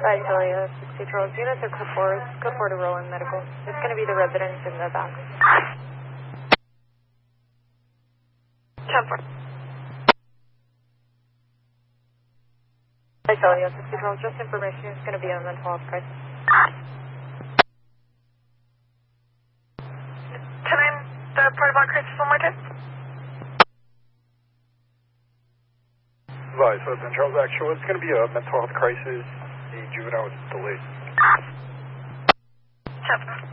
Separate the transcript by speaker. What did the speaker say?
Speaker 1: Hi, Celia. 60-year-old units are code 4 to roll in medical. It's going to be the residents in the back.
Speaker 2: 10-4.
Speaker 1: Hi, Celia. 60-year-old, just information. It's going to be a mental health crisis.
Speaker 2: Can I the part about crisis one more time?
Speaker 3: Advise, St. Charles Actual. It's going to be a mental health crisis. The juvenile is delayed.
Speaker 2: 10-4.